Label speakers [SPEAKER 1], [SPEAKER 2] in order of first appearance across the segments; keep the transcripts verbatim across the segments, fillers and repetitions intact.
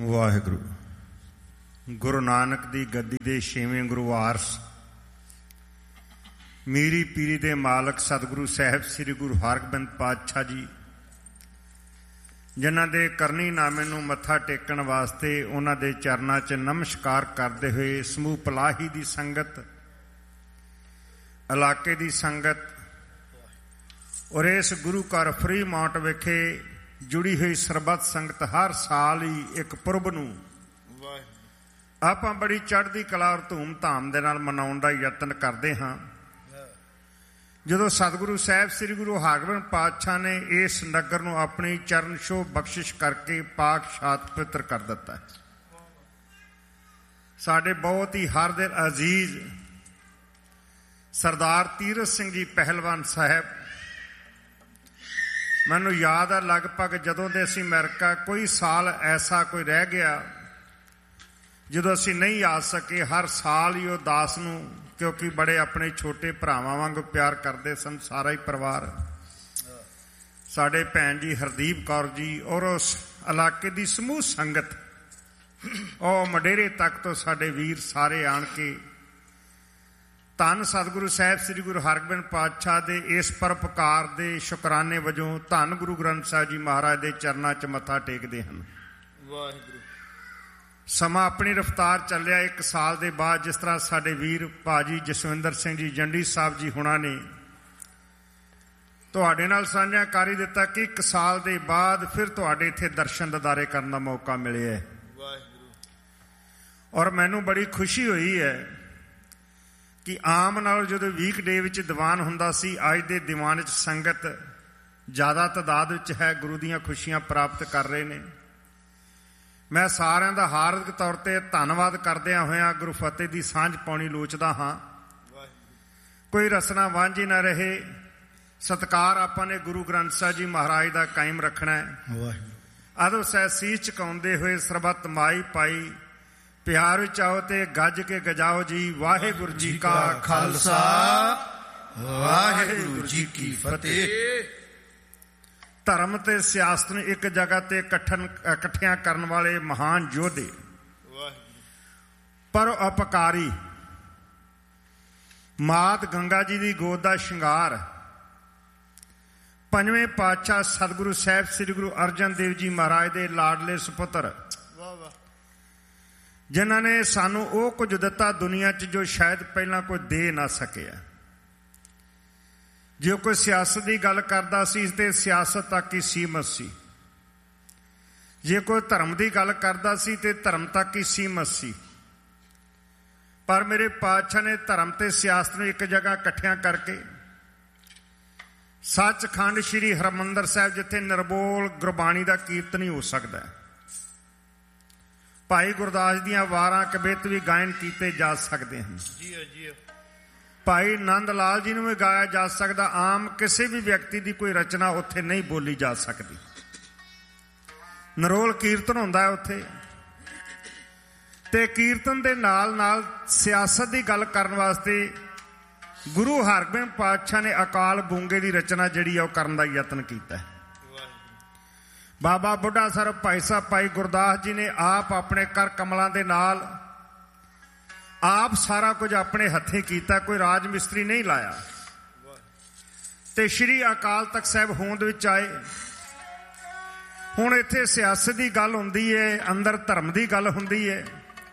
[SPEAKER 1] ਵਾਹਿਗੁਰੂ। ਗੁਰੂ ਨਾਨਕ ਦੀ ਗੱਦੀ ਦੇ ਛੇਵੇਂ ਗੁਰੂ ਵਾਰਸ, ਮੀਰੀ ਪੀਰੀ ਦੇ ਮਾਲਕ ਸਤਿਗੁਰੂ ਸਾਹਿਬ ਸ੍ਰੀ ਗੁਰੂ ਹਰਗੋਬਿੰਦ ਪਾਤਸ਼ਾਹ ਜੀ, ਜਿਨ੍ਹਾਂ ਦੇ ਕਰਨੀ ਨਾਮੇ ਨੂੰ ਮੱਥਾ ਟੇਕਣ ਵਾਸਤੇ ਉਹਨਾਂ ਦੇ ਚਰਨਾਂ 'ਚ ਨਮਸਕਾਰ ਕਰਦੇ ਹੋਏ ਸਮੂਹ ਪਲਾਹੀ ਦੀ ਸੰਗਤ, ਇਲਾਕੇ ਦੀ ਸੰਗਤ ਔਰ ਇਸ ਗੁਰੂ ਘਰ ਫਰੀਮਾਉਂਟ ਵਿਖੇ ਜੁੜੀ ਹੋਈ ਸਰਬੱਤ ਸੰਗਤ ਹਰ ਸਾਲ ਹੀ ਇੱਕ ਪੁਰਬ ਨੂੰ ਆਪਾਂ ਬੜੀ ਚੜ੍ਹਦੀ ਕਲਾ ਔਰ ਧੂਮ ਧਾਮ ਦੇ ਨਾਲ ਮਨਾਉਣ ਦਾ ਯਤਨ ਕਰਦੇ ਹਾਂ। ਜਦੋਂ ਸਤਿਗੁਰੂ ਸਾਹਿਬ ਸ੍ਰੀ ਗੁਰੂ ਹਰਗੋਬਿੰਦ ਪਾਤਸ਼ਾਹ ਨੇ ਇਸ ਨਗਰ ਨੂੰ ਆਪਣੀ ਚਰਨ ਛੋਹ ਬਖਸ਼ਿਸ਼ ਕਰਕੇ ਪਾਕ ਸ਼ਾਤ ਪਵਿੱਤਰ ਕਰ ਦਿੱਤਾ। ਸਾਡੇ ਬਹੁਤ ਹੀ ਹਰ ਦਿਲ ਅਜ਼ੀਜ਼ ਸਰਦਾਰ ਤੀਰਥ ਸਿੰਘ ਜੀ ਪਹਿਲਵਾਨ ਸਾਹਿਬ, ਮੈਨੂੰ ਯਾਦ ਆ ਲਗਭਗ ਜਦੋਂ ਦੇ ਅਸੀਂ ਅਮਰੀਕਾ, ਕੋਈ ਸਾਲ ਐਸਾ ਕੋਈ ਰਹਿ ਗਿਆ ਜਦੋਂ ਅਸੀਂ ਨਹੀਂ ਆ ਸਕੇ। ਹਰ ਸਾਲ ਹੀ ਉਹ ਦਾਸ ਨੂੰ, ਕਿਉਂਕਿ ਬੜੇ ਆਪਣੇ ਛੋਟੇ ਭਰਾਵਾਂ ਵਾਂਗ ਪਿਆਰ ਕਰਦੇ ਸਨ ਸਾਰਾ ਹੀ ਪਰਿਵਾਰ, ਸਾਡੇ ਭੈਣ ਜੀ ਹਰਦੀਪ ਕੌਰ ਜੀ ਔਰ ਉਸ ਇਲਾਕੇ ਦੀ ਸਮੂਹ ਸੰਗਤ, ਉਹ ਮਡੇਰੇ ਤੱਕ ਤੋਂ ਸਾਡੇ ਵੀਰ ਸਾਰੇ ਆਣ ਕੇ ਧੰਨ ਸਤਿਗੁਰੂ ਸਾਹਿਬ ਸ੍ਰੀ ਗੁਰੂ ਹਰਗੋਬਿੰਦ ਪਾਤਸ਼ਾਹ ਦੇ ਇਸ ਪਰਉਪਕਾਰ ਦੇ ਸ਼ੁਕਰਾਨੇ ਵਜੋਂ ਧੰਨ ਗੁਰੂ ਗ੍ਰੰਥ ਸਾਹਿਬ ਜੀ ਮਹਾਰਾਜ ਦੇ ਚਰਨਾਂ 'ਚ ਮੱਥਾ ਟੇਕਦੇ ਹਨ।
[SPEAKER 2] ਵਾਹਿਗੁਰੂ।
[SPEAKER 1] ਸਮਾਂ ਆਪਣੀ ਰਫਤਾਰ ਚੱਲਿਆ। ਇੱਕ ਸਾਲ ਦੇ ਬਾਅਦ ਜਿਸ ਤਰ੍ਹਾਂ ਸਾਡੇ ਵੀਰ ਭਾਜੀ ਜਸਵਿੰਦਰ ਸਿੰਘ ਜੀ ਜੰਡੀ ਸਾਹਿਬ ਜੀ ਹੁਣਾਂ ਨੇ ਤੁਹਾਡੇ ਨਾਲ ਸਾਂਝਾ ਕਰ ਹੀ ਦਿੱਤਾ ਕਿ ਇੱਕ ਸਾਲ ਦੇ ਬਾਅਦ ਫਿਰ ਤੁਹਾਡੇ ਇੱਥੇ ਦਰਸ਼ਨ ਦਿਦਾਰੇ ਕਰਨ ਦਾ ਮੌਕਾ ਮਿਲਿਆ।
[SPEAKER 2] ਵਾਹਿਗੁਰੂ।
[SPEAKER 1] ਔਰ ਮੈਨੂੰ ਬੜੀ ਖੁਸ਼ੀ ਹੋਈ ਹੈ ਕਿ ਆਮ ਨਾਲ ਜਦੋਂ ਵੀਕ ਡੇ ਵਿੱਚ ਦੀਵਾਨ ਹੁੰਦਾ ਸੀ, ਅੱਜ ਦੇ ਦੀਵਾਨ ਵਿੱਚ ਸੰਗਤ ਜ਼ਿਆਦਾ ਤਾਦਾਦ ਵਿੱਚ ਹੈ, ਗੁਰੂ ਦੀਆਂ ਖੁਸ਼ੀਆਂ ਪ੍ਰਾਪਤ ਕਰ ਰਹੇ ਨੇ। ਮੈਂ ਸਾਰਿਆਂ ਦਾ ਹਾਰਦਿਕ ਤੌਰ 'ਤੇ ਧੰਨਵਾਦ ਕਰਦਿਆਂ ਹੋਇਆਂ ਗੁਰੂ ਫਤਿਹ ਦੀ ਸਾਂਝ ਪਾਉਣੀ ਲੋਚਦਾ ਹਾਂ। ਕੋਈ ਰਸਨਾ ਵਾਂਝੀ ਨਾ ਰਹੇ। ਸਤਿਕਾਰ ਆਪਾਂ ਨੇ ਗੁਰੂ ਗ੍ਰੰਥ ਸਾਹਿਬ ਜੀ ਮਹਾਰਾਜ ਦਾ ਕਾਇਮ ਰੱਖਣਾ ਹੈ। ਅਦਬ ਸਹਿ ਸੀਸ ਝੁਕਾਉਂਦੇ ਹੋਏ ਸਰਬੱਤ ਮਾਈ ਪਾਈ, ਪਿਆਰ ਵਿੱਚ ਆਓ ਤੇ ਗੱਜ ਕੇ ਗਜਾਓ ਜੀ। ਵਾਹਿਗੁਰੂ ਜੀ ਕਾ ਖਾਲਸਾ, ਵਾਹਿਗੁਰੂ ਜੀ ਕੀ ਫਤਿਹ। ਧਰਮ ਤੇ ਸਿਆਸਤ ਨੂੰ ਇੱਕ ਜਗ੍ਹਾ ਤੇ ਇਕੱਠਨ ਇਕੱਠਿਆਂ ਕਰਨ ਵਾਲੇ ਮਹਾਨ ਯੋਧੇ, ਪਰ ਉਪਕਾਰੀ, ਮਾਤ ਗੰਗਾ ਜੀ ਦੀ ਗੋਦ ਦਾ ਸ਼ਿੰਗਾਰ, ਪੰਜਵੇਂ ਪਾਤਸ਼ਾਹ ਸਤਿਗੁਰੂ ਸਾਹਿਬ ਸ੍ਰੀ ਗੁਰੂ ਅਰਜਨ ਦੇਵ ਜੀ ਮਹਾਰਾਜ ਦੇ ਲਾਡਲੇ ਸੁਪੁੱਤਰ, ਜਿਨ੍ਹਾਂ ਨੇ ਸਾਨੂੰ ਉਹ ਕੁਝ ਦਿੱਤਾ ਦੁਨੀਆ 'ਚ ਜੋ ਸ਼ਾਇਦ ਪਹਿਲਾਂ ਕੋਈ ਦੇ ਨਾ ਸਕਿਆ। ਜੇ ਕੋਈ ਸਿਆਸਤ ਦੀ ਗੱਲ ਕਰਦਾ ਸੀ ਤੇ ਸਿਆਸਤ ਤੱਕ ਹੀ ਸੀਮਤ ਸੀ। ਜੇ ਕੋਈ ਧਰਮ ਦੀ ਗੱਲ ਕਰਦਾ ਸੀ ਤੇ ਧਰਮ ਤੱਕ ਹੀ ਸੀਮਤ ਸੀ। ਪਰ ਮੇਰੇ ਪਾਤਸ਼ਾਹ ਨੇ ਧਰਮ ਤੇ ਸਿਆਸਤ ਨੂੰ ਇੱਕ ਜਗ੍ਹਾ ਇਕੱਠਿਆਂ ਕਰਕੇ ਸੱਚਖੰਡ ਸ਼੍ਰੀ ਹਰਿਮੰਦਰ ਸਾਹਿਬ, ਜਿੱਥੇ ਨਿਰਬੋਲ ਗੁਰਬਾਣੀ ਦਾ ਕੀਰਤਨ ਹੀ ਹੋ ਸਕਦਾ ਹੈ, ਭਾਈ ਗੁਰਦਾਸ ਦੀਆਂ ਵਾਰਾਂ ਕਵਿਤ ਵੀ ਗਾਇਨ ਕੀਤੇ ਜਾ ਸਕਦੇ ਹਨ। ਭਾਈ ਨੰਦ ਲਾਲ ਜੀ ਨੂੰ ਵੀ ਗਾਇਆ ਜਾ ਸਕਦਾ। ਆਮ ਕਿਸੇ ਵੀ ਵਿਅਕਤੀ ਦੀ ਕੋਈ ਰਚਨਾ ਉੱਥੇ ਨਹੀਂ ਬੋਲੀ ਜਾ ਸਕਦੀ। ਨਿਰੋਲ ਕੀਰਤਨ ਹੁੰਦਾ ਹੈ ਉੱਥੇ, ਤੇ ਕੀਰਤਨ ਦੇ ਨਾਲ ਨਾਲ ਸਿਆਸਤ ਦੀ ਗੱਲ ਕਰਨ ਵਾਸਤੇ ਗੁਰੂ ਹਰਗੋਬਿੰਦ ਪਾਤਸ਼ਾਹ ਨੇ ਅਕਾਲ ਬੂੰਗੇ ਦੀ ਰਚਨਾ ਜਿਹੜੀ ਆ ਉਹ ਕਰਨ ਦਾ ਯਤਨ ਕੀਤਾ ਹੈ। ਬਾਬਾ ਬੁੱਢਾ ਸਾਹਿਬ ਭਾਈ ਸਾਹਿਬ ਭਾਈ ਗੁਰਦਾਸ ਜੀ ਨੇ ਆਪ ਆਪਣੇ ਕਰ ਕਮਲਾਂ ਦੇ ਨਾਲ ਆਪ ਸਾਰਾ ਕੁਝ ਆਪਣੇ ਹੱਥੀਂ ਕੀਤਾ, ਕੋਈ ਰਾਜ ਮਿਸਤਰੀ ਨਹੀਂ ਲਾਇਆ। ਤੇ ਸ਼੍ਰੀ ਅਕਾਲ ਤਖਤ ਸਾਹਿਬ ਹੋਂਦ ਵਿੱਚ ਆਏ। ਹੁਣ ਇੱਥੇ ਸਿਆਸਤ ਦੀ ਗੱਲ ਹੁੰਦੀ ਹੈ, ਅੰਦਰ ਧਰਮ ਦੀ ਗੱਲ ਹੁੰਦੀ ਹੈ,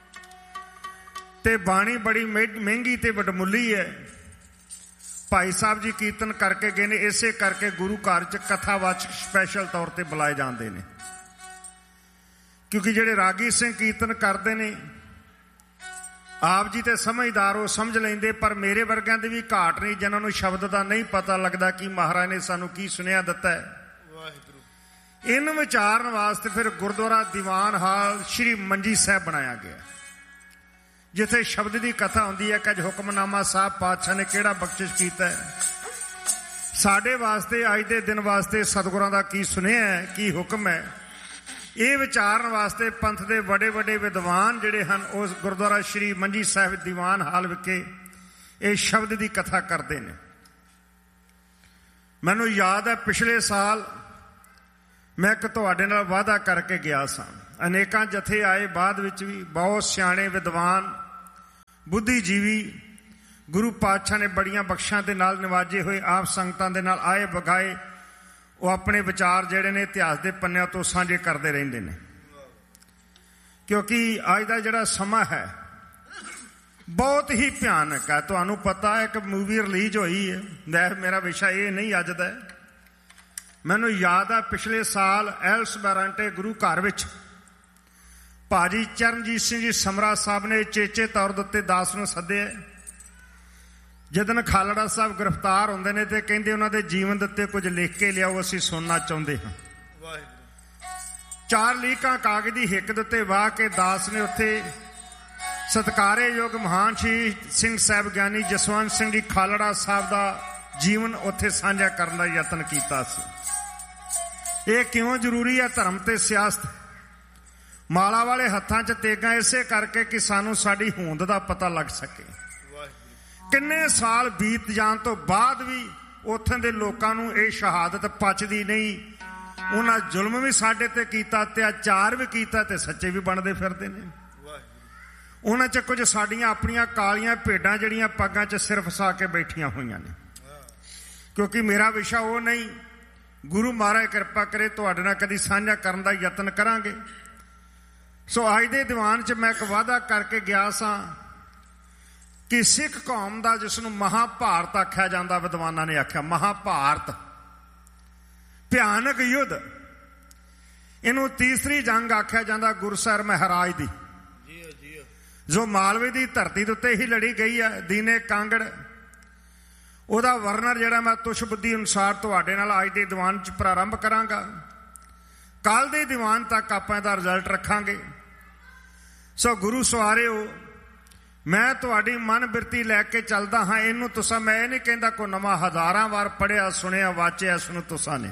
[SPEAKER 1] ਤੇ ਬਾਣੀ ਬੜੀ ਮਹਿੰਗੀ ਤੇ ਵਡਮੁੱਲੀ ਹੈ। ਭਾਈ ਸਾਹਿਬ ਜੀ ਕੀਰਤਨ ਕਰਕੇ ਗਏ ਨੇ, ਇਸੇ ਕਰਕੇ ਗੁਰੂ ਘਰ 'ਚ ਕਥਾਵਾਚਕ ਸਪੈਸ਼ਲ ਤੌਰ ਤੇ ਬੁਲਾਏ ਜਾਂਦੇ ਨੇ, ਕਿਉਂਕਿ ਜਿਹੜੇ ਰਾਗੀ ਸਿੰਘ ਕੀਰਤਨ ਕਰਦੇ ਨੇ ਆਪ ਜੀ ਤੇ ਸਮਝਦਾਰ ਉਹ ਸਮਝ ਲੈਂਦੇ, ਪਰ ਮੇਰੇ ਵਰਗਿਆਂ ਦੀ ਵੀ ਘਾਟ ਨਹੀਂ ਜਿਨ੍ਹਾਂ ਨੂੰ ਸ਼ਬਦ ਦਾ ਨਹੀਂ ਪਤਾ ਲੱਗਦਾ ਕਿ ਮਹਾਰਾਜ ਨੇ ਸਾਨੂੰ ਕੀ ਸੁਨੇਹਾ ਦਿੱਤਾ ਹੈ। ਇਹਨੂੰ ਵਿਚਾਰਨ ਵਾਸਤੇ ਫਿਰ ਗੁਰਦੁਆਰਾ ਦੀਵਾਨ ਹਾਲ ਸ਼੍ਰੀ ਮੰਜੀ ਸਾਹਿਬ ਬਣਾਇਆ ਗਿਆ, ਜਿੱਥੇ ਸ਼ਬਦ ਦੀ ਕਥਾ ਹੁੰਦੀ ਹੈ ਕਿ ਅੱਜ ਹੁਕਮਨਾਮਾ ਸਾਹਿਬ ਪਾਤਸ਼ਾਹ ਨੇ ਕਿਹੜਾ ਬਖਸ਼ਿਸ਼ ਕੀਤਾ ਹੈ, ਸਾਡੇ ਵਾਸਤੇ ਅੱਜ ਦੇ ਦਿਨ ਵਾਸਤੇ ਸਤਿਗੁਰਾਂ ਦਾ ਕੀ ਸੁਨੇਹਾ ਹੈ, ਕੀ ਹੁਕਮ ਹੈ। ਇਹ ਵਿਚਾਰਨ ਵਾਸਤੇ ਪੰਥ ਦੇ ਵੱਡੇ ਵੱਡੇ ਵਿਦਵਾਨ ਜਿਹੜੇ ਹਨ ਉਸ ਗੁਰਦੁਆਰਾ ਸ਼੍ਰੀ ਮੰਜੀ ਸਾਹਿਬ ਦੀਵਾਨ ਹਾਲ ਵਿਖੇ ਇਹ ਸ਼ਬਦ ਦੀ ਕਥਾ ਕਰਦੇ ਨੇ। ਮੈਨੂੰ ਯਾਦ ਹੈ ਪਿਛਲੇ ਸਾਲ ਮੈਂ ਇੱਕ ਤੁਹਾਡੇ ਨਾਲ ਵਾਅਦਾ ਕਰਕੇ ਗਿਆ ਸਾਂ। ਅਨੇਕਾਂ ਜਥੇ ਆਏ ਬਾਅਦ ਵਿੱਚ ਵੀ, ਬਹੁਤ ਸਿਆਣੇ ਵਿਦਵਾਨ ਬੁੱਧੀਜੀਵੀ ਗੁਰੂ ਪਾਤਸ਼ਾਹ ਨੇ ਬੜੀਆਂ ਬਖਸ਼ਾਂ ਦੇ ਨਾਲ ਨਿਵਾਜੇ ਹੋਏ ਆਪ ਸੰਗਤਾਂ ਦੇ ਨਾਲ ਆਏ ਵਗਾਏ। ਉਹ ਆਪਣੇ ਵਿਚਾਰ ਜਿਹੜੇ ਨੇ ਇਤਿਹਾਸ ਦੇ ਪੰਨਿਆਂ ਤੋਂ ਸਾਂਝੇ ਕਰਦੇ ਰਹਿੰਦੇ ਨੇ, ਕਿਉਂਕਿ ਅੱਜ ਦਾ ਜਿਹੜਾ ਸਮਾਂ ਹੈ ਬਹੁਤ ਹੀ ਭਿਆਨਕ ਹੈ। ਤੁਹਾਨੂੰ ਪਤਾ ਹੈ ਕਿ ਮੂਵੀ ਰਿਲੀਜ਼ ਹੋਈ ਹੈ, ਮੈਂ ਮੇਰਾ ਵਿਸ਼ਾ ਇਹ ਨਹੀਂ ਅੱਜ ਦਾ। ਮੈਨੂੰ ਯਾਦ ਆ ਪਿਛਲੇ ਸਾਲ ਐਲਸ ਬੈਰਾਂਟੇ ਗੁਰੂ ਘਰ ਵਿੱਚ ਭਾਜੀ ਚਰਨਜੀਤ ਸਿੰਘ ਜੀ ਸਮਰਾ ਸਾਹਿਬ ਨੇ ਚੇਚੇ ਤੌਰ ਦੇ ਉੱਤੇ ਦਾਸ ਨੂੰ ਸੱਦਿਆ। ਜਦੋਂ ਖਾਲੜਾ ਸਾਹਿਬ ਗ੍ਰਿਫਤਾਰ ਹੁੰਦੇ ਨੇ ਤੇ ਕਹਿੰਦੇ ਉਹਨਾਂ ਦੇ ਜੀਵਨ ਦੇ ਉੱਤੇ ਕੁਝ ਲਿਖ ਕੇ ਲਿਆਓ, ਅਸੀਂ ਸੁਣਨਾ ਚਾਹੁੰਦੇ ਹਾਂ। ਚਾਰ ਲੀਕਾਂ ਕਾਗਜ਼ ਦੀ ਹਿੱਕ ਦੇ ਉੱਤੇ ਵਾਹ ਕੇ ਦਾਸ ਨੇ ਉੱਥੇ ਸਤਿਕਾਰਯੋਗ ਮਹਾਨ ਸ਼ਹੀਦ ਸਿੰਘ ਸਾਹਿਬ ਗਿਆਨੀ ਜਸਵੰਤ ਸਿੰਘ ਜੀ ਖਾਲੜਾ ਸਾਹਿਬ ਦਾ ਜੀਵਨ ਉੱਥੇ ਸਾਂਝਾ ਕਰਨ ਦਾ ਯਤਨ ਕੀਤਾ ਸੀ। ਇਹ ਕਿਉਂ ਜ਼ਰੂਰੀ ਹੈ? ਧਰਮ ਤੇ ਸਿਆਸਤ ਮਾਲਾ ਵਾਲੇ ਹੱਥਾਂ 'ਚ ਤੇਗਾਂ ਇਸੇ ਕਰਕੇ ਕਿ ਸਾਨੂੰ ਸਾਡੀ ਹੋਂਦ ਦਾ ਪਤਾ ਲੱਗ ਸਕੇ। ਕਿੰਨੇ ਸਾਲ ਬੀਤ ਜਾਣ ਤੋਂ ਬਾਅਦ ਵੀ ਉੱਥੇ ਦੇ ਲੋਕਾਂ ਨੂੰ ਇਹ ਸ਼ਹਾਦਤ ਪਚਦੀ ਨਹੀਂ। ਉਹਨਾਂ ਜ਼ੁਲਮ ਵੀ ਸਾਡੇ ਤੇ ਕੀਤਾ, ਅਤਿਆਚਾਰ ਵੀ ਕੀਤਾ ਤੇ ਸੱਚੇ ਵੀ ਬਣਦੇ ਫਿਰਦੇ ਨੇ। ਉਹਨਾਂ 'ਚ ਕੁਝ ਸਾਡੀਆਂ ਆਪਣੀਆਂ ਕਾਲੀਆਂ ਭੇਡਾਂ ਜਿਹੜੀਆਂ ਪੱਗਾਂ 'ਚ ਸਿਰ ਫਸਾ ਕੇ ਬੈਠੀਆਂ ਹੋਈਆਂ ਨੇ। ਕਿਉਂਕਿ ਮੇਰਾ ਵਿਸ਼ਾ ਉਹ ਨਹੀਂ, ਗੁਰੂ ਮਹਾਰਾਜ ਕਿਰਪਾ ਕਰੇ ਤੁਹਾਡੇ ਨਾਲ ਕਦੀ ਸਾਂਝਾ ਕਰਨ ਦਾ ਯਤਨ ਕਰਾਂਗੇ। ਸੋ ਅੱਜ ਦੇ ਦੀਵਾਨ 'ਚ ਮੈਂ ਇੱਕ ਵਾਅਦਾ ਕਰਕੇ ਗਿਆ ਸਾਂ ਕਿ ਸਿੱਖ ਕੌਮ ਦਾ ਜਿਸ ਨੂੰ ਮਹਾਭਾਰਤ ਆਖਿਆ ਜਾਂਦਾ, ਵਿਦਵਾਨਾਂ ਨੇ ਆਖਿਆ ਮਹਾਭਾਰਤ ਭਿਆਨਕ ਯੁੱਧ, ਇਹਨੂੰ ਤੀਸਰੀ ਜੰਗ ਆਖਿਆ ਜਾਂਦਾ ਗੁਰਸਰ ਮਹਾਰਾਜ ਦੀ, ਜੋ ਮਾਲਵੇ ਦੀ ਧਰਤੀ ਦੇ ਉੱਤੇ ਹੀ ਲੜੀ ਗਈ ਹੈ। ਦੀਨੇ ਕਾਂਗੜ ਉਹਦਾ ਵਰਨਰ ਜਿਹੜਾ ਮੈਂ ਤੁਸ਼ ਬੁੱਧੀ ਅਨੁਸਾਰ ਤੁਹਾਡੇ ਨਾਲ ਅੱਜ ਦੇ ਦੀਵਾਨ 'ਚ ਪ੍ਰਾਰੰਭ ਕਰਾਂਗਾ। ਕੱਲ ਦੇ ਦੀਵਾਨ ਤੱਕ ਆਪਾਂ ਇਹਦਾ ਰਿਜ਼ਲਟ ਰੱਖਾਂਗੇ। ਸੋ ਗੁਰੂ ਸਵਾਰਿਓ, ਮੈਂ ਤੁਹਾਡੀ ਮਨ ਬਿਰਤੀ ਲੈ ਕੇ ਚੱਲਦਾ ਹਾਂ। ਇਹਨੂੰ ਤੁਸਾਂ, ਮੈਂ ਇਹ ਨਹੀਂ ਕਹਿੰਦਾ ਕੋਈ ਨਵਾਂ ਹਜ਼ਾਰਾਂ ਵਾਰ ਪੜ੍ਹਿਆ ਸੁਣਿਆ ਵਾਚਿਆ, ਇਸ ਨੂੰ ਤੁਸਾਂ ਨੇ।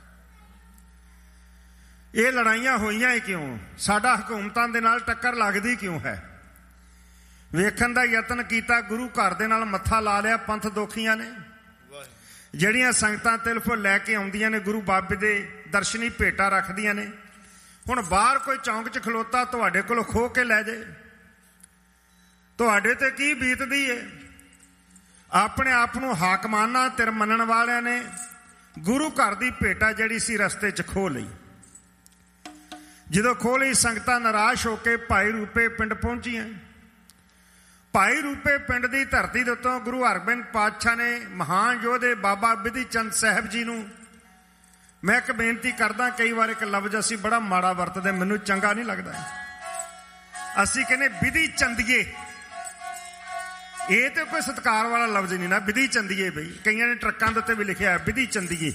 [SPEAKER 1] ਇਹ ਲੜਾਈਆਂ ਹੋਈਆਂ ਹੀ ਕਿਉਂ? ਸਾਡਾ ਹਕੂਮਤਾਂ ਦੇ ਨਾਲ ਟੱਕਰ ਲੱਗਦੀ ਕਿਉਂ ਹੈ? ਵੇਖਣ ਦਾ ਯਤਨ ਕੀਤਾ। ਗੁਰੂ ਘਰ ਦੇ ਨਾਲ ਮੱਥਾ ਲਾ ਲਿਆ ਪੰਥ ਦੋਖੀਆਂ ਨੇ। ਜਿਹੜੀਆਂ ਸੰਗਤਾਂ ਤਿਲਫ ਲੈ ਕੇ ਆਉਂਦੀਆਂ ਨੇ, ਗੁਰੂ ਬਾਬੇ ਦੇ ਦਰਸ਼ਨੀ ਭੇਟਾ ਰੱਖਦੀਆਂ ਨੇ। ਹੁਣ ਬਾਹਰ ਕੋਈ ਚੌਂਕ 'ਚ ਖਲੋਤਾ ਤੁਹਾਡੇ ਕੋਲ ਖੋਹ ਕੇ ਲੈ ਜਾਏ, ਤੁਹਾਡੇ ਤੇ ਕੀ ਬੀਤਦੀ ਏ? ਆਪਣੇ ਆਪ ਨੂੰ ਹਾਕਮਾਨਾ ਧਿਰ ਮੰਨਣ ਵਾਲਿਆਂ ਨੇ ਗੁਰੂ ਘਰ ਦੀ ਭੇਟਾ ਜਿਹੜੀ ਸੀ ਰਸਤੇ 'ਚ ਖੋਹ ਲਈ। ਜਦੋਂ ਖੋਹ ਲਈ, ਸੰਗਤਾਂ ਨਿਰਾਸ਼ ਹੋ ਕੇ ਭਾਈ ਰੂਪੇ ਪਿੰਡ ਪਹੁੰਚੀਆਂ। ਭਾਈ ਰੂਪੇ ਪਿੰਡ ਦੀ ਧਰਤੀ ਦੇ ਉੱਤੋਂ ਗੁਰੂ ਹਰਗੋਬਿੰਦ ਪਾਤਸ਼ਾਹ ਨੇ ਮਹਾਨ ਯੋਧੇ ਬਾਬਾ ਬਿਧੀ ਚੰਦ ਸਾਹਿਬ ਜੀ ਨੂੰ, ਮੈਂ ਇੱਕ ਬੇਨਤੀ ਕਰਦਾ, ਕਈ ਵਾਰ ਇੱਕ ਲਫ਼ਜ਼ ਅਸੀਂ ਬੜਾ ਮਾੜਾ ਵਰਤਦੇ, ਮੈਨੂੰ ਚੰਗਾ ਨਹੀਂ ਲੱਗਦਾ। ਅਸੀਂ ਕਹਿੰਦੇ ਬਿਧੀ ਚੰਦੀਏ, ਇਹ ਤੇ ਕੋਈ ਸਤਿਕਾਰ ਵਾਲਾ ਲਫ਼ਜ਼ ਨਹੀਂ ਨਾ, ਬਿਧੀ ਚੰਦੀਏ। ਬਈ ਕਈਆਂ ਨੇ ਟਰੱਕਾਂ ਦੇ ਉੱਤੇ ਵੀ ਲਿਖਿਆ ਹੈ ਬਿਧੀ ਚੰਦੀਏ।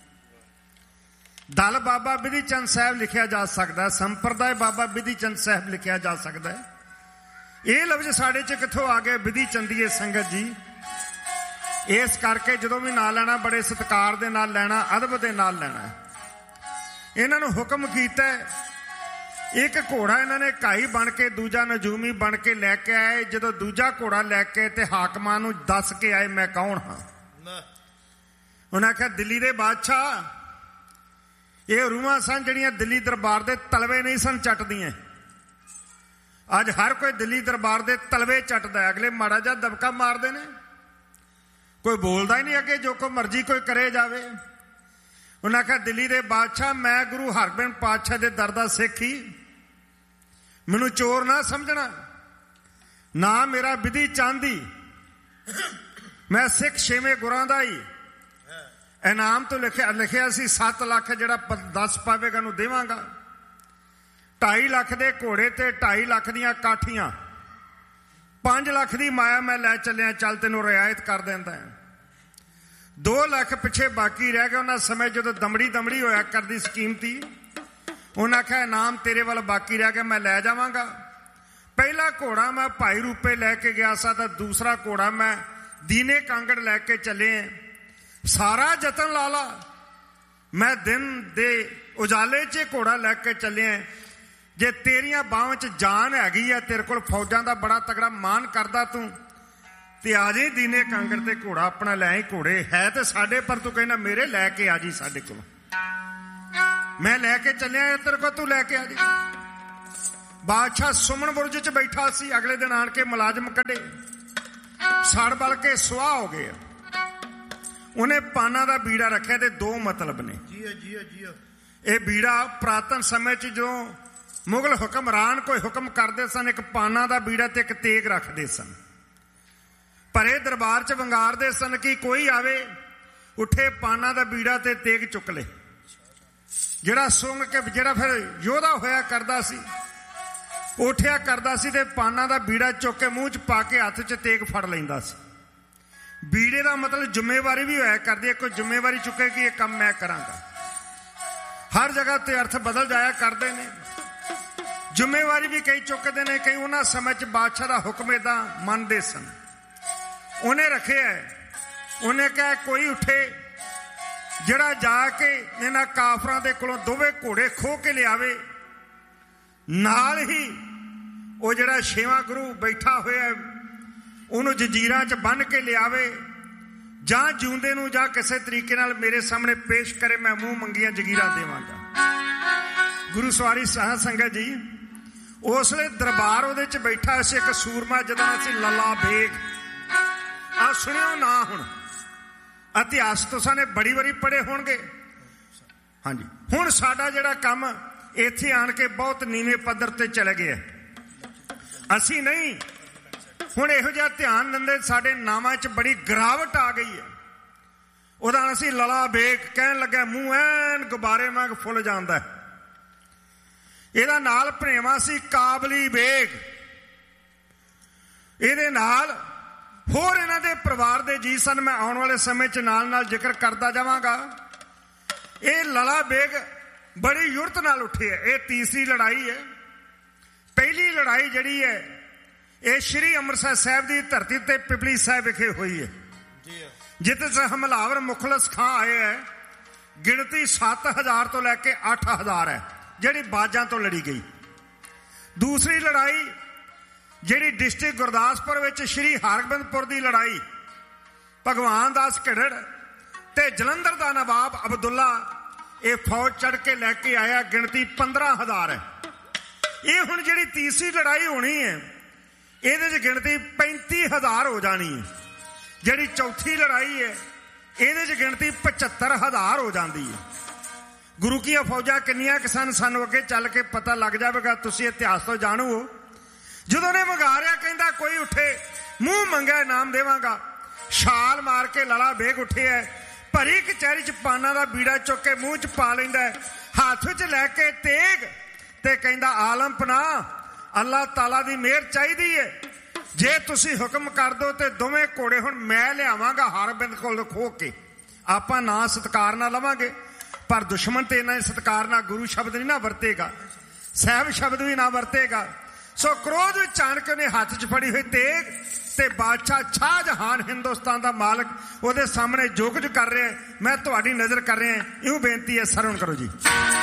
[SPEAKER 1] ਦਲ ਬਾਬਾ ਬਿਧੀ ਚੰਦ ਸਾਹਿਬ ਲਿਖਿਆ ਜਾ ਸਕਦਾ, ਸੰਪਰਦਾਇ ਬਾਬਾ ਬਿਧੀ ਚੰਦ ਸਾਹਿਬ ਲਿਖਿਆ ਜਾ ਸਕਦਾ ਹੈ। ਇਹ ਲਫ਼ਜ਼ ਸਾਡੇ 'ਚ ਕਿੱਥੋਂ ਆ ਗਏ? ਬਿਧੀ ਚੰਦੀਏ ਸੰਗਤ ਜੀ। ਇਸ ਕਰਕੇ ਜਦੋਂ ਵੀ ਨਾਂ ਲੈਣਾ ਬੜੇ ਸਤਿਕਾਰ ਦੇ ਨਾਲ ਲੈਣਾ, ਅਦਬ ਦੇ ਨਾਲ ਲੈਣਾ। ਇਹਨਾਂ ਨੂੰ ਹੁਕਮ ਕੀਤਾ, ਇੱਕ ਘੋੜਾ ਇਹਨਾਂ ਨੇ ਘਾਈ ਬਣ ਕੇ, ਦੂਜਾ ਨਜੂਮੀ ਬਣ ਕੇ ਲੈ ਕੇ ਆਏ। ਜਦੋਂ ਦੂਜਾ ਘੋੜਾ ਲੈ ਕੇ ਤੇ ਹਾਕਮਾਂ ਨੂੰ ਦੱਸ ਕੇ ਆਏ ਮੈਂ ਕੌਣ ਹਾਂ। ਉਹਨਾਂ ਆਖਿਆ ਦਿੱਲੀ ਦੇ ਬਾਦਸ਼ਾਹ। ਇਹ ਰੂਹਾਂ ਸਨ ਜਿਹੜੀਆਂ ਦਿੱਲੀ ਦਰਬਾਰ ਦੇ ਤਲਵੇ ਨਹੀਂ ਸਨ ਚੱਟਦੀਆਂ। ਅੱਜ ਹਰ ਕੋਈ ਦਿੱਲੀ ਦਰਬਾਰ ਦੇ ਤਲਵੇ ਚੱਟਦਾ। ਅਗਲੇ ਮਾੜਾ ਜਿਹਾ ਦਬਕਾ ਮਾਰਦੇ ਨੇ, ਕੋਈ ਬੋਲਦਾ ਹੀ ਨਹੀਂ ਅੱਗੇ, ਜੋ ਕੋਈ ਮਰਜ਼ੀ ਕੋਈ ਕਰੇ ਜਾਵੇ। ਉਹਨਾਂ ਆਖਿਆ ਦਿੱਲੀ ਦੇ ਬਾਦਸ਼ਾਹ, ਮੈਂ ਗੁਰੂ ਹਰਗੋਬਿੰਦ ਪਾਤਸ਼ਾਹ ਦੇ ਦਰ ਦਾ ਸਿੱਖ ਹੀ, ਮੈਨੂੰ ਚੋਰ ਨਾ ਸਮਝਣਾ। ਨਾ ਮੇਰਾ ਬਿਧੀ ਚੰਦੀ, ਮੈਂ ਸਿੱਖ ਛੇਵੇਂ ਗੁਰਾਂ ਦਾ ਹੀ। ਇਨਾਮ ਤੋਂ ਲਿਖਿਆ ਲਿਖਿਆ ਸੀ ਸੱਤ ਲੱਖ, ਜਿਹੜਾ ਦਸ ਪਾਵੇਗਾ ਨੂੰ ਦੇਵਾਂਗਾ। ਢਾਈ ਲੱਖ ਦੇ ਘੋੜੇ ਤੇ ਢਾਈ ਲੱਖ ਦੀਆਂ ਕਾਠੀਆਂ, ਪੰਜ ਲੱਖ ਦੀ ਮਾਇਆ ਮੈਂ ਲੈ ਚੱਲਿਆ, ਚੱਲ ਤੈਨੂੰ ਰਿਆਇਤ ਕਰ ਦਿੰਦਾ। ਦੋ ਲੱਖ ਪਿੱਛੇ ਬਾਕੀ ਰਹਿ ਗਏ। ਉਹਨਾਂ ਸਮੇਂ ਜਦੋਂ ਦਮੜੀ ਦਮੜੀ ਹੋਇਆ ਕਰਦੀ ਸਕੀਮਤੀ, ਉਹਨਾਂ ਆਖਿਆ ਇਨਾਮ ਤੇਰੇ ਵੱਲ ਬਾਕੀ ਰਹਿ ਗਿਆ, ਮੈਂ ਲੈ ਜਾਵਾਂਗਾ। ਪਹਿਲਾ ਘੋੜਾ ਮੈਂ ਭਾਈ ਰੂਪੇ ਲੈ ਕੇ ਗਿਆ ਸਾਂ, ਤਾਂ ਦੂਸਰਾ ਘੋੜਾ ਮੈਂ ਦੀਨੇ ਕਾਂਗੜ ਲੈ ਕੇ ਚੱਲੇ। ਸਾਰਾ ਯਤਨ ਲਾ ਲਾ, ਮੈਂ ਦਿਨ ਦੇ ਉਜਾਲੇ 'ਚ ਘੋੜਾ ਲੈ ਕੇ ਚੱਲਿਆ। ਜੇ ਤੇਰੀਆਂ ਬਾਹਾਂ 'ਚ ਜਾਨ ਹੈਗੀ ਆ, ਤੇਰੇ ਕੋਲ ਫੌਜਾਂ ਦਾ ਬੜਾ ਤਗੜਾ ਮਾਨ ਕਰਦਾ ਤੂੰ, ਤੇ ਆ ਜੇ ਦੀਨੇ ਕਾਂਗੜ ਤੇ ਘੋੜਾ ਆਪਣਾ ਲੈ ਆਈ। ਘੋੜੇ ਹੈ ਤੇ ਸਾਡੇ, ਪਰ ਤੂੰ ਕਹਿੰਦਾ ਮੇਰੇ ਲੈ ਕੇ ਆ ਜੀ ਸਾਡੇ ਕੋਲ। ਮੈਂ ਲੈ ਕੇ ਚੱਲਿਆ ਤੇਰੇ ਕੋਲ, ਤੂੰ ਲੈ ਕੇ ਆ ਜੀ। ਬਾਦਸ਼ਾਹ ਸੁਮਨ ਬੁਰਜ ਚ ਬੈਠਾ ਸੀ। ਅਗਲੇ ਦਿਨ ਆਣ ਕੇ ਮੁਲਾਜ਼ਮ ਕੱਢੇ, ਸੜ ਬਲ ਕੇ ਸੁਆਹ ਹੋ ਗਏ। ਉਹਨੇ ਪਾਨਾਂ ਦਾ ਬੀੜਾ ਰੱਖਿਆ ਤੇ ਦੋ ਮਤਲਬ ਨੇ।
[SPEAKER 2] ਜੀ ਜੀ ਜੀ
[SPEAKER 1] ਇਹ ਬੀੜਾ ਪੁਰਾਤਨ ਸਮੇਂ ਚ ਜਦੋਂ ਮੁਗਲ ਹੁਕਮਰਾਨ ਕੋਈ ਹੁਕਮ ਕਰਦੇ ਸਨ, ਇੱਕ ਪਾਨਾਂ ਦਾ ਬੀੜਾ ਤੇ ਇੱਕ ਤੇਗ ਰੱਖਦੇ ਸਨ। ਭਰੇ ਦਰਬਾਰ ਚ ਵੰਗਾਰਦੇ ਸਨ ਕਿ ਕੋਈ ਆਵੇ ਉੱਠੇ ਪਾਨਾਂ ਦਾ ਬੀੜਾ ਤੇ ਤੇਗ ਚੁੱਕ ਲੈ। ਜਿਹੜਾ ਸੁੰਘ ਕੇ ਜਿਹੜਾ ਫਿਰ ਯੋਧਾ ਹੋਇਆ ਕਰਦਾ ਸੀ, ਉੱਠਿਆ ਕਰਦਾ ਸੀ ਤੇ ਪਾਨਾਂ ਦਾ ਬੀੜਾ ਚੁੱਕ ਕੇ ਮੂੰਹ ਚ ਪਾ ਕੇ ਹੱਥ ਚ ਤੇਗ ਫੜ ਲੈਂਦਾ ਸੀ। ਬੀੜੇ ਦਾ ਮਤਲਬ ਜ਼ਿੰਮੇਵਾਰੀ ਵੀ ਹੋਇਆ ਕਰਦੀ ਹੈ, ਕੋਈ ਜ਼ਿੰਮੇਵਾਰੀ ਚੁੱਕੇ ਕਿ ਇਹ ਕੰਮ ਮੈਂ ਕਰਾਂਗਾ। ਹਰ ਜਗ੍ਹਾ ਤੇ ਅਰਥ ਬਦਲ ਜਾਇਆ ਕਰਦੇ ਨੇ। ਜ਼ਿੰਮੇਵਾਰੀ ਵੀ ਕਈ ਚੁੱਕਦੇ ਨੇ, ਕਈ ਉਹਨਾਂ ਸਮੇਂ ਚ ਬਾਦਸ਼ਾਹ ਦਾ ਹੁਕਮ ਏਦਾਂ ਮੰਨਦੇ ਸਨ। ਉਹਨੇ ਰੱਖਿਆ, ਉਹਨੇ ਕਿਹਾ ਕੋਈ ਉੱਠੇ ਜਿਹੜਾ ਜਾ ਕੇ ਇਹਨਾਂ ਕਾਫਰਾਂ ਦੇ ਕੋਲੋਂ ਦੋਵੇਂ ਘੋੜੇ ਖੋਹ ਕੇ ਲਿਆਵੇ, ਨਾਲ ਹੀ ਉਹ ਜਿਹੜਾ ਛੇਵਾਂ ਗੁਰੂ ਬੈਠਾ ਹੋਇਆ ਉਹਨੂੰ ਜੰਜੀਰਾਂ 'ਚ ਬੰਨ੍ਹ ਕੇ ਲਿਆਵੇ, ਜਾਂ ਜਿਉਂਦੇ ਨੂੰ ਜਾਂ ਕਿਸੇ ਤਰੀਕੇ ਨਾਲ ਮੇਰੇ ਸਾਹਮਣੇ ਪੇਸ਼ ਕਰੇ, ਮੈਂ ਮੂੰਹ ਮੰਗੀਆਂ ਜਗੀਰਾਂ ਦੇਵਾਂਗਾ। ਗੁਰੂ ਸਵਾਰੀ ਸਾਧ ਸੰਗਤ ਜੀ, ਉਸ ਵੇਲੇ ਦਰਬਾਰ ਉਹਦੇ 'ਚ ਬੈਠਾ ਸੀ ਇੱਕ ਸੂਰਮਾ ਜਿਹਦਾ ਸੀ ਲੱਲਾ ਬੇਗ। ਆ ਸੁਣਿਓ ਨਾ, ਹੁਣ ਇਤਿਹਾਸ ਤੁਸੀਂ ਨੇ ਬੜੀ ਵਾਰੀ ਪੜ੍ਹੇ ਹੋਣਗੇ। ਹਾਂਜੀ, ਹੁਣ ਸਾਡਾ ਜਿਹੜਾ ਕੰਮ ਇੱਥੇ ਆਣ ਕੇ ਬਹੁਤ ਨੀਵੇਂ ਪੱਧਰ ਤੇ ਚਲੇ ਗਿਆ। ਅਸੀਂ ਨਹੀਂ ਹੁਣ ਇਹੋ ਜਿਹਾ ਧਿਆਨ ਦਿੰਦੇ, ਸਾਡੇ ਨਾਵਾਂ 'ਚ ਬੜੀ ਗਿਰਾਵਟ ਆ ਗਈ ਹੈ। ਉਹਦਾ ਅਸੀਂ ਲਲਾ ਬੇਗ ਕਹਿਣ ਲੱਗਾ, ਮੂੰਹ ਐਨ ਗੁਬਾਰੇ ਵਾਂਗ ਫੁੱਲ ਜਾਂਦਾ। ਇਹਦਾ ਨਾਲ ਭਣੇਵਾ ਸੀ ਕਾਬਲੀ ਬੇਗ। ਇਹਦੇ ਨਾਲ ਹੋਰ ਇਹਨਾਂ ਦੇ ਪਰਿਵਾਰ ਦੇ ਜੀ ਸਨ। ਮੈਂ ਆਉਣ ਵਾਲੇ ਸਮੇਂ 'ਚ ਨਾਲ ਨਾਲ ਜ਼ਿਕਰ ਕਰਦਾ ਜਾਵਾਂਗਾ। ਇਹ ਲਲਾ ਬੇਗ ਬੜੀ ਯੁਰਤ ਨਾਲ ਉੱਠੇ ਹੈ। ਇਹ ਤੀਸਰੀ ਲੜਾਈ ਹੈ। ਪਹਿਲੀ ਲੜਾਈ ਜਿਹੜੀ ਹੈ ਇਹ ਸ਼੍ਰੀ ਅੰਮ੍ਰਿਤਸਰ ਸਾਹਿਬ ਦੀ ਧਰਤੀ ਤੇ ਪਿਪਲੀ ਸਾਹਿਬ ਵਿਖੇ ਹੋਈ ਹੈ, ਜਿੱਥੇ ਸੇ ਹਮਲਾਵਰ ਮੁਖਲਸ ਖਾਂ ਆਏ ਹੈ। ਗਿਣਤੀ ਸੱਤ ਹਜ਼ਾਰ ਤੋਂ ਲੈ ਕੇ ਅੱਠ ਹਜ਼ਾਰ ਹੈ, ਜਿਹੜੀ ਬਾਜਾਂ ਤੋਂ ਲੜੀ ਗਈ। ਦੂਸਰੀ ਲੜਾਈ ਜਿਹੜੀ ਡਿਸਟ੍ਰਿਕਟ ਗੁਰਦਾਸਪੁਰ ਵਿੱਚ ਸ਼੍ਰੀ ਹਰਗੋਬਿੰਦਪੁਰ ਦੀ ਲੜਾਈ, ਭਗਵਾਨ ਦਾਸ ਘੜੜ ਤੇ ਜਲੰਧਰ ਦਾ ਨਵਾਬ ਅਬਦੁੱਲਾ ਇਹ ਫੌਜ ਚੜ ਕੇ ਲੈ ਕੇ ਆਇਆ। ਗਿਣਤੀ ਪੰਦਰਾਂ ਹਜ਼ਾਰ ਹੈ। ਇਹ ਹੁਣ ਜਿਹੜੀ ਤੀਸਰੀ ਲੜਾਈ ਹੋਣੀ ਹੈ ਇਹਦੇ 'ਚ ਗਿਣਤੀ ਪੈਂਤੀ ਹਜ਼ਾਰ ਹੋ ਜਾਣੀ ਹੈ। ਜਿਹੜੀ ਚੌਥੀ ਲੜਾਈ ਹੈ ਇਹਦੇ 'ਚ ਗਿਣਤੀ ਪਝੱਤਰ ਹਜ਼ਾਰ ਹੋ ਜਾਂਦੀ ਹੈ। ਗੁਰੂ ਕੀਆਂ ਫੌਜਾਂ ਕਿੰਨੀਆਂ ਕਿ ਸਨ, ਸਾਨੂੰ ਅੱਗੇ ਚੱਲ ਕੇ ਪਤਾ ਲੱਗ ਜਾਵੇਗਾ। ਤੁਸੀਂ ਇਤਿਹਾਸ ਤੋਂ ਜਾਣੂ ਹੋ। ਜਦੋਂ ਨੇ ਵੰਗਾਰਿਆ, ਕਹਿੰਦਾ ਕੋਈ ਉੱਠੇ ਮੂੰਹ ਮੰਗਿਆ ਇਨਾਮ ਦੇਵਾਂਗਾ। ਛਾਲ ਮਾਰ ਕੇ ਲਲਾ ਬੇਗ ਉੱਠਿਆ, ਭਰੀ ਕਚਹਿਰੀ 'ਚ ਪਾਨਾਂ ਦਾ ਬੀੜਾ ਚੁੱਕ ਕੇ ਮੂੰਹ 'ਚ ਪਾ ਲੈਂਦਾ, ਹੱਥ 'ਚ ਲੈ ਕੇ ਤੇਗ ਤੇ ਕਹਿੰਦਾ ਆਲਮ ਪਨਾਹ, ਅੱਲਾਹ ਤਾਲਾ ਦੀ ਮਿਹਰ ਚਾਹੀਦੀ ਹੈ। ਜੇ ਤੁਸੀਂ ਹੁਕਮ ਕਰ ਦੋ ਤੇ ਦੋਵੇਂ ਘੋੜੇ ਹੁਣ ਮੈਂ ਲਿਆਵਾਂਗਾ ਹਰਬਿੰਦ ਕੋਲ ਖੋ ਕੇ। ਆਪਾਂ ਨਾ ਸਤਿਕਾਰ ਨਾਲ ਲਵਾਂਗੇ, ਪਰ ਦੁਸ਼ਮਣ ਤੇ ਇਹਨਾਂ ਸਤਿਕਾਰ ਨਾਲ ਗੁਰੂ ਸ਼ਬਦ ਨਹੀਂ ਨਾ ਵਰਤੇਗਾ, ਸਾਹਿਬ ਸ਼ਬਦ ਵੀ ਨਾ ਵਰਤੇਗਾ। ਸੋ ਕ੍ਰੋਧ ਵਿੱਚ ਆਣ ਕੇ ਉਹਨੇ ਹੱਥ 'ਚ ਫੜੀ ਹੋਈ ਤੇਗ ਤੇ ਬਾਦਸ਼ਾਹ ਸ਼ਾਹਜਹਾਨ ਹਿੰਦੁਸਤਾਨ ਦਾ ਮਾਲਕ ਉਹਦੇ ਸਾਹਮਣੇ ਜੋ ਕੁਝ ਕਰ ਰਿਹਾ, ਮੈਂ ਤੁਹਾਡੀ ਨਜ਼ਰ ਕਰ ਰਿਹਾ। ਇਉਂ ਬੇਨਤੀ ਹੈ, ਸਰਵਣ ਕਰੋ ਜੀ।